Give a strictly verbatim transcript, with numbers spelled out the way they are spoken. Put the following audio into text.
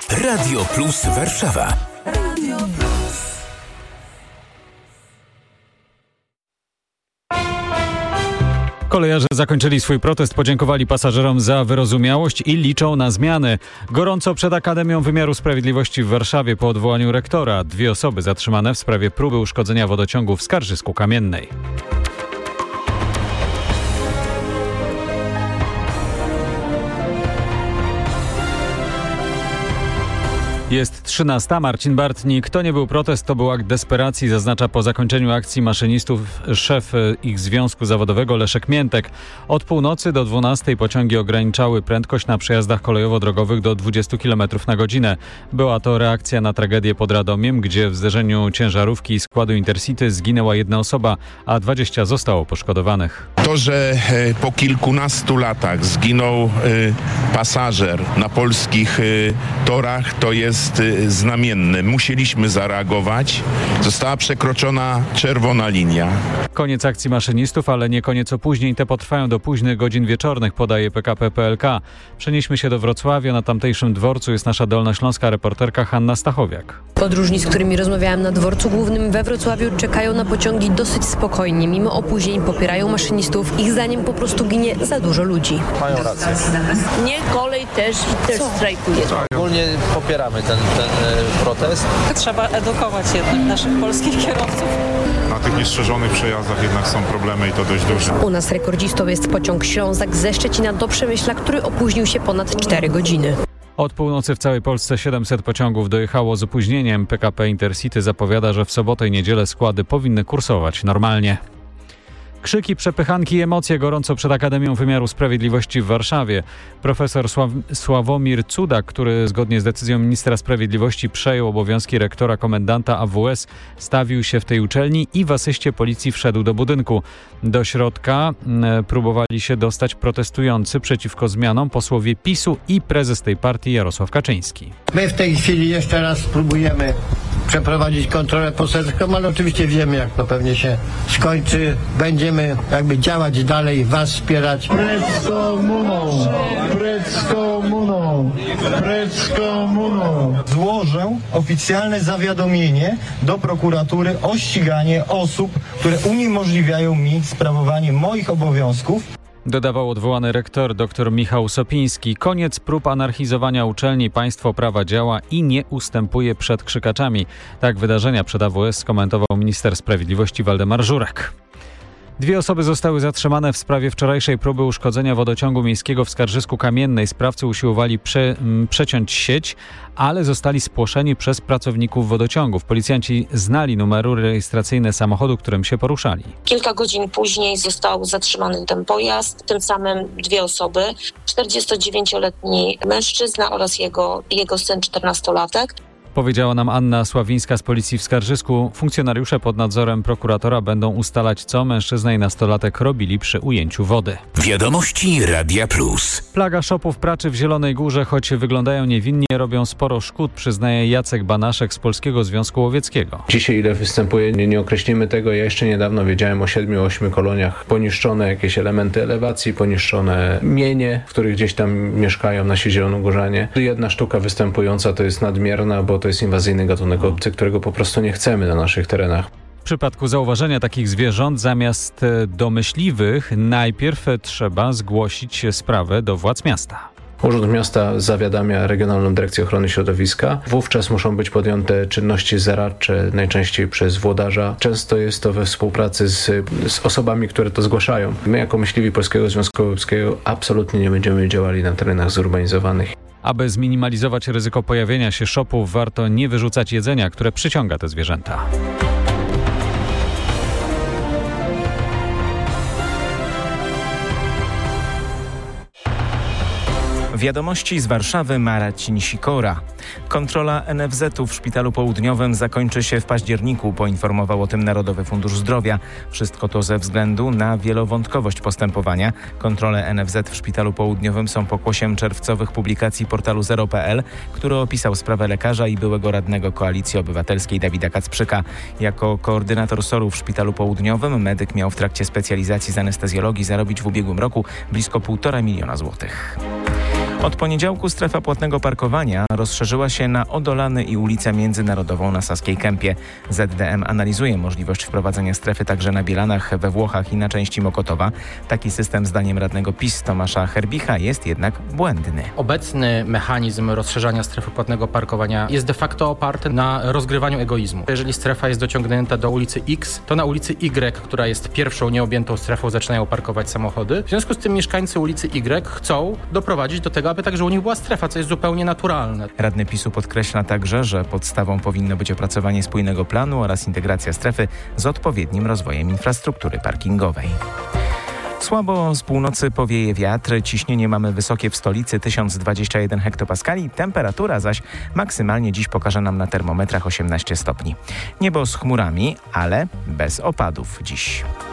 Radio Plus Warszawa. Radio Plus. Kolejarze zakończyli swój protest, podziękowali pasażerom za wyrozumiałość i liczą na zmiany. Gorąco przed Akademią Wymiaru Sprawiedliwości w Warszawie po odwołaniu rektora. Dwie osoby zatrzymane w sprawie próby uszkodzenia wodociągu w Skarżysku-Kamiennej. Jest trzynasta. Marcin Bartnik. To nie był protest, to był akt desperacji, zaznacza po zakończeniu akcji maszynistów szef ich związku zawodowego Leszek Miętek. Od północy do dwunastej pociągi ograniczały prędkość na przejazdach kolejowo-drogowych do dwudziestu kilometrów na godzinę. Była to reakcja na tragedię pod Radomiem, gdzie w zderzeniu ciężarówki i składu Intercity zginęła jedna osoba, a dwadzieścia zostało poszkodowanych. To, że po kilkunastu latach zginął pasażer na polskich torach, to jest znamienne. Musieliśmy zareagować. Została przekroczona czerwona linia. Koniec akcji maszynistów, ale nie koniec opóźnień. Te potrwają do późnych godzin wieczornych, podaje P K P P L K. Przenieśmy się do Wrocławia. Na tamtejszym dworcu jest nasza dolnośląska reporterka Hanna Stachowiak. Podróżni, z którymi rozmawiałam na dworcu głównym we Wrocławiu, czekają na pociągi dosyć spokojnie. Mimo opóźnień popierają maszynistów. Ich zdaniem po prostu ginie za dużo ludzi. Mają rację. Nie, kolej też, też strajkuje. Ogólnie popieramy ten, ten protest. Trzeba edukować jednak naszych polskich kierowców. Na tych niestrzeżonych przejazdach jednak są problemy i to dość duże. U nas rekordzistą jest pociąg Ślązak ze Szczecina do Przemyśla, który opóźnił się ponad cztery godziny. Od północy w całej Polsce siedemset pociągów dojechało z opóźnieniem. P K P Intercity zapowiada, że w sobotę i niedzielę składy powinny kursować normalnie. Krzyki, przepychanki i emocje gorąco przed Akademią Wymiaru Sprawiedliwości w Warszawie. Profesor Sław- Sławomir Cudak, który zgodnie z decyzją ministra sprawiedliwości przejął obowiązki rektora komendanta A W S, stawił się w tej uczelni i w asyście policji wszedł do budynku. Do środka m, próbowali się dostać protestujący przeciwko zmianom posłowie PiSu i prezes tej partii Jarosław Kaczyński. My w tej chwili jeszcze raz próbujemy przeprowadzić kontrolę poselską, ale oczywiście wiemy, jak to pewnie się skończy. Będziemy jakby działać dalej, was wspierać. Precz z komuną! Precz z komuną! Precz z komuną! Złożę oficjalne zawiadomienie do prokuratury o ściganie osób, które uniemożliwiają mi sprawowanie moich obowiązków. Dodawał odwołany rektor dr Michał Sopiński. Koniec prób anarchizowania uczelni. Państwo prawa działa i nie ustępuje przed krzykaczami. Tak wydarzenia przed A W S skomentował minister sprawiedliwości Waldemar Żurek. Dwie osoby zostały zatrzymane w sprawie wczorajszej próby uszkodzenia wodociągu miejskiego w Skarżysku-Kamiennej. Sprawcy usiłowali prze, m, przeciąć sieć, ale zostali spłoszeni przez pracowników wodociągów. Policjanci znali numery rejestracyjne samochodu, którym się poruszali. Kilka godzin później został zatrzymany ten pojazd, tym samym dwie osoby, czterdziestodziewięcioletni mężczyzna oraz jego, jego syn czternastolatek. Powiedziała nam Anna Sławińska z policji w Skarżysku. Funkcjonariusze pod nadzorem prokuratora będą ustalać, co mężczyzna i nastolatek robili przy ujęciu wody. Wiadomości Radia Plus. Plaga szopów praczy w Zielonej Górze, choć wyglądają niewinnie, robią sporo szkód, przyznaje Jacek Banaszek z Polskiego Związku Łowieckiego. Dzisiaj ile występuje, nie, nie określimy tego. Ja jeszcze niedawno wiedziałem o siedmiu, ośmiu koloniach. Poniszczone jakieś elementy elewacji, poniszczone mienie, w których gdzieś tam mieszkają nasi zielonogórzanie. Jedna sztuka występująca to jest nadmierna, bo to jest inwazyjny gatunek obcy, którego po prostu nie chcemy na naszych terenach. W przypadku zauważenia takich zwierząt zamiast do myśliwych najpierw trzeba zgłosić sprawę do władz miasta. Urząd Miasta zawiadamia Regionalną Dyrekcję Ochrony Środowiska. Wówczas muszą być podjęte czynności zaradcze, najczęściej przez włodarza. Często jest to we współpracy z, z osobami, które to zgłaszają. My jako myśliwi Polskiego Związku Łowieckiego absolutnie nie będziemy działali na terenach zurbanizowanych. Aby zminimalizować ryzyko pojawienia się szopów, warto nie wyrzucać jedzenia, które przyciąga te zwierzęta. Wiadomości z Warszawy, Marcin Sikora. Kontrola N F Z-u w Szpitalu Południowym zakończy się w październiku, poinformował o tym Narodowy Fundusz Zdrowia. Wszystko to ze względu na wielowątkowość postępowania. Kontrole N F Z w Szpitalu Południowym są pokłosiem czerwcowych publikacji portalu zero kropka p l, który opisał sprawę lekarza i byłego radnego Koalicji Obywatelskiej Dawida Kacprzyka. Jako koordynator S O R-u w Szpitalu Południowym medyk miał w trakcie specjalizacji z anestezjologii zarobić w ubiegłym roku blisko półtora miliona złotych. Od poniedziałku strefa płatnego parkowania rozszerzyła się na Odolany i ulicę Międzynarodową na Saskiej Kępie. Z D M analizuje możliwość wprowadzenia strefy także na Bielanach, we Włochach i na części Mokotowa. Taki system zdaniem radnego PiS Tomasza Herbicha jest jednak błędny. Obecny mechanizm rozszerzania strefy płatnego parkowania jest de facto oparty na rozgrywaniu egoizmu. Jeżeli strefa jest dociągnięta do ulicy X, to na ulicy Y, która jest pierwszą nieobjętą strefą, zaczynają parkować samochody. W związku z tym mieszkańcy ulicy Y chcą doprowadzić do tego, aby także u nich była strefa, co jest zupełnie naturalne. Radny PiSu podkreśla także, że podstawą powinno być opracowanie spójnego planu oraz integracja strefy z odpowiednim rozwojem infrastruktury parkingowej. Słabo z północy powieje wiatr, ciśnienie mamy wysokie w stolicy tysiąc dwadzieścia jeden hektopaskali, temperatura zaś maksymalnie dziś pokaże nam na termometrach osiemnaście stopni. Niebo z chmurami, ale bez opadów dziś.